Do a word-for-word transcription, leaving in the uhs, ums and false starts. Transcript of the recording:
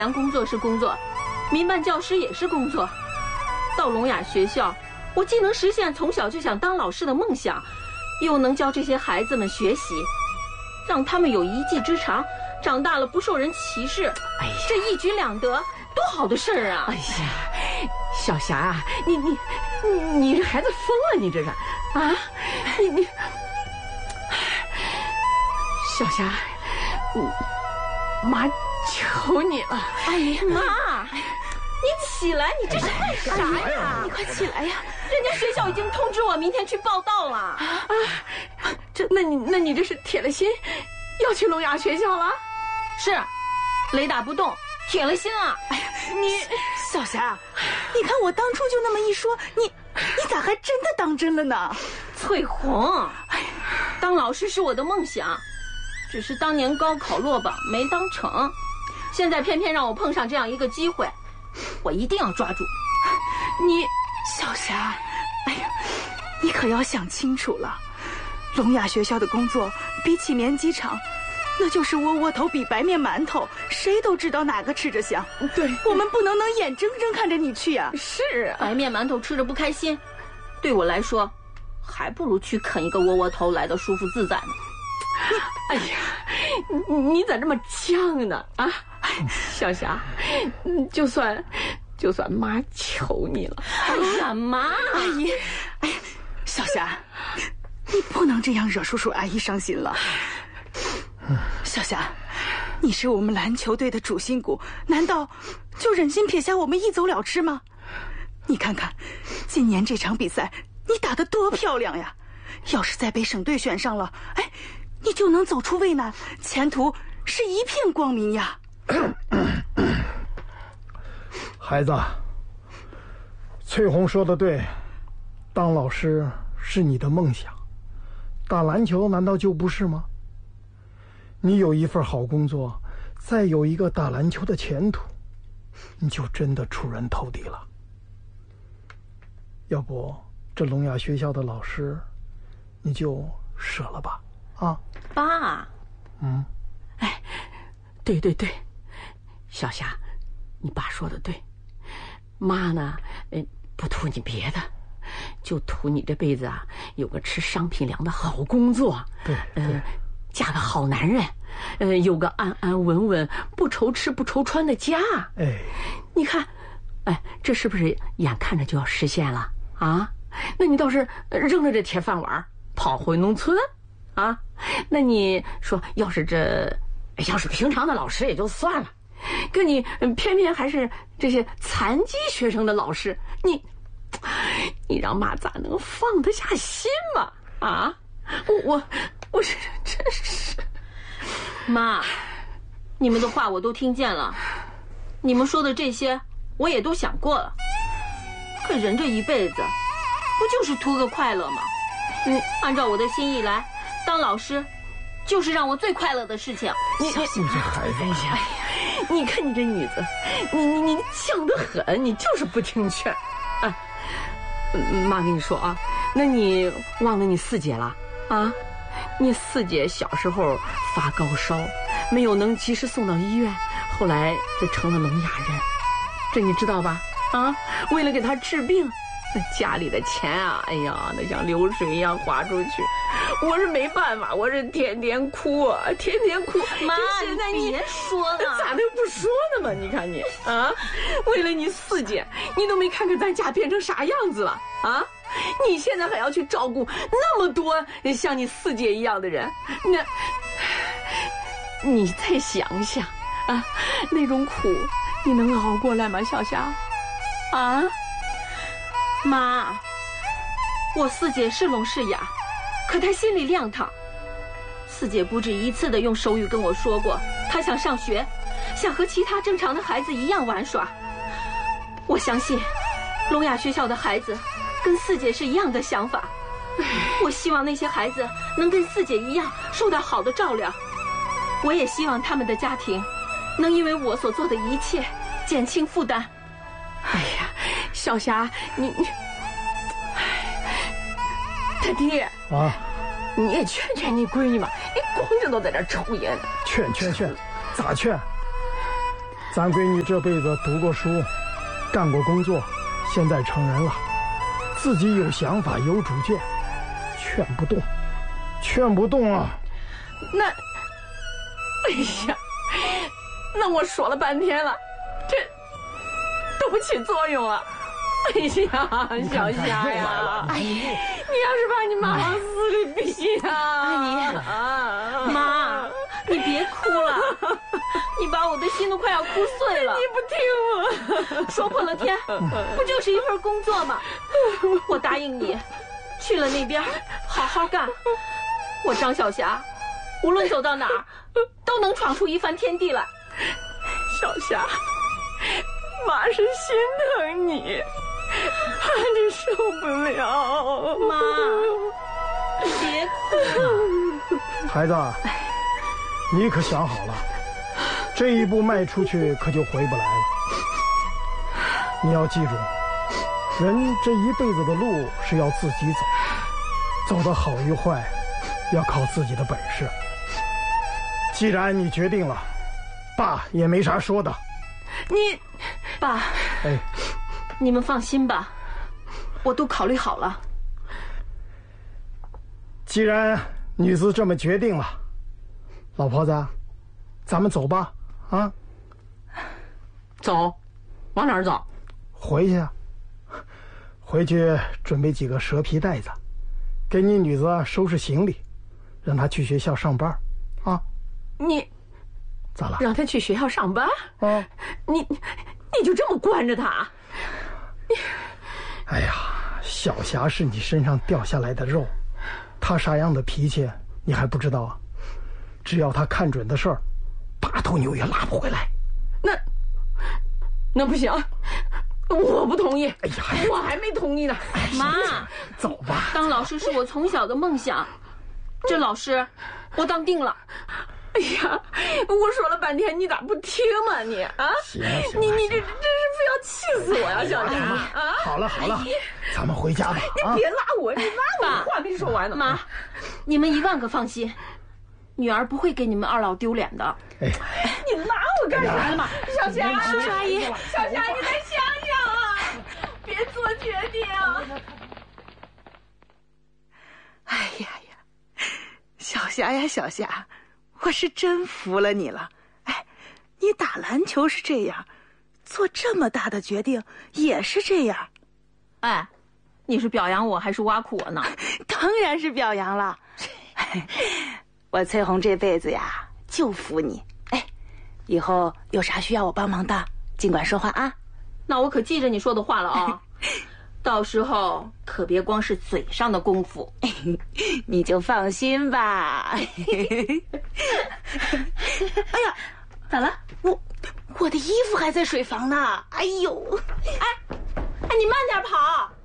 工作是工作，民办教师也是工作。到聋哑学校，我既能实现从小就想当老师的梦想，又能教这些孩子们学习，让他们有一技之长，长大了不受人歧视。哎呀，这一举两得，多好的事儿啊！ 哎呀，小霞啊，你你你你这孩子疯了，你这是啊？你你，小霞，你妈求你了！ 哎呀妈，你起来，你这是干啥呀？你快起来呀！人家学校已经通知我明天去报到了。啊， 这那你那你这是铁了心要去聋哑学校了？ 是，雷打不动，铁了心了。 哎呀，你小霞，你看我当初就那么一说，你你咋还真的当真了呢？ 翠红，哎，当老师是我的梦想，只是当年高考落榜没当成，现在偏偏让我碰上这样一个机会，我一定要抓住。 你小霞，哎呀，你可要想清楚了，聋哑学校的工作比起棉机厂，那就是窝窝头比白面馒头，谁都知道哪个吃着香。 对， 我们不能能眼睁睁看着你去呀。 是啊， 白面馒头吃着不开心，对我来说，还不如去啃一个窝窝头来的舒服自在呢。 哎呀，你你咋这么犟呢？啊，小霞，就算就算妈求你了。 哎呀妈， 阿姨，哎呀，小霞，你不能这样惹叔叔阿姨伤心了。小霞，你是我们篮球队的主心骨，难道就忍心撇下我们一走了之吗？你看看，今年这场比赛你打得多漂亮呀！要是再被省队选上了，哎，你就能走出危难，前途是一片光明呀。 孩子，翠红说的对，当老师是你的梦想，打篮球难道就不是吗？你有一份好工作，再有一个打篮球的前途，你就真的出人头地了。要不这聋哑学校的老师你就舍了吧。啊， 爸， 嗯，哎，对对对，小霞，你爸说的对，妈呢，呃，不图你别的，就图你这辈子啊有个吃商品粮的好工作， 对， 呃，嫁个好男人，呃，有个安安稳稳、不愁吃不愁穿的家。 哎， 你看，哎，这是不是眼看着就要实现了啊？那你倒是扔了这铁饭碗，跑回农村啊？那你说，要是这，要是平常的老师也就算了，可你偏偏还是这些残疾学生的老师，你，你让妈咋能放得下心嘛？啊，我我我是真是， 妈，你们的话我都听见了，你们说的这些我也都想过了，可人这一辈子，不就是图个快乐吗？嗯，按照我的心意来，当老师，就是让我最快乐的事情。 你你这孩子， 哎呀，你看你这女子，你你你犟得很，你就是不听劝。哎，妈跟你说啊，那你忘了你四姐了啊？你四姐小时候发高烧，没有能及时送到医院，后来就成了聋哑人，这你知道吧？啊，为了给她治病，那家里的钱啊，哎呀，那像流水一样花出去。我是没办法，我是天天哭啊，天天哭。 妈， 现在你别说了， 咋能不说呢嘛？你看你啊，为了你四姐，你都没看看咱家变成啥样子了啊！你现在还要去照顾那么多像你四姐一样的人，那，你再想想啊，那种苦你能熬过来吗，小霞？啊， 妈，我四姐是聋是哑，可她心里亮堂。四姐不止一次的用手语跟我说过，她想上学，想和其他正常的孩子一样玩耍。我相信，聋哑学校的孩子跟四姐是一样的想法。我希望那些孩子能跟四姐一样受到好的照料。我也希望他们的家庭能因为我所做的一切减轻负担。 哎呀，小霞，你你，他爹啊， 你也劝劝你闺女嘛，你光知道在这抽烟。 劝劝劝，咋劝？ 咱闺女这辈子读过书，干过工作，现在成人了，自己有想法有主见，劝不动，劝不动啊。 那，哎呀，那我说了半天了，这都不起作用了。哎呀，小霞呀，哎，你要是把你妈往死里逼呀！ 阿姨，妈，你别哭了，你把我的心都快要哭碎了。 你不听我， 说破了天，不就是一份工作吗？我答应你，去了那边好好干。我张小霞，无论走到哪儿，都能闯出一番天地来。 小霞，妈是心疼你。怕你受不了， 妈，你别哭了。 孩子，你可想好了，这一步迈出去可就回不来了。你要记住，人这一辈子的路是要自己走，走得好与坏，要靠自己的本事。既然你决定了，爸也没啥说的。 你， 爸， 哎。 你们放心吧，我都考虑好了。 既然女子这么决定了，老婆子，咱们走吧，啊？ 走，往哪儿走？ 回去啊，回去准备几个蛇皮袋子，给你女子收拾行李，让她去学校上班，啊？ 你咋了？ 让她去学校上班？ 啊？ 你你就这么惯着她？ 哎呀，小霞是你身上掉下来的肉，她啥样的脾气你还不知道啊？只要她看准的事儿，八头牛也拉不回来。 那那不行，我不同意。 哎呀， 我还没同意呢。 妈， 走吧。 当老师是我从小的梦想，这老师我当定了。 哎呀，我说了半天，你咋不听嘛你啊？ 行行， 你你这真是非要气死我呀，小霞啊！ 好了好了，咱们回家吧。 你别拉我，你拉我，话没说完呢。 妈，你们一万个放心，女儿不会给你们二老丢脸的。 哎， 你拉我干啥嘛？小霞， 叔叔阿姨， 小霞，你再想想啊，别做决定。 哎呀呀，小霞呀小霞，我是真服了你了。哎，你打篮球是这样，做这么大的决定也是这样。 哎，你是表扬我还是挖苦我呢？ 当然是表扬了。我翠红这辈子呀就服你。哎，以后有啥需要我帮忙的，尽管说话啊。 那我可记着你说的话了啊。到时候可别光是嘴上的功夫。 你就放心吧。哎呀， 咋了？ 我我的衣服还在水房呢。哎呦， 哎哎，你慢点跑。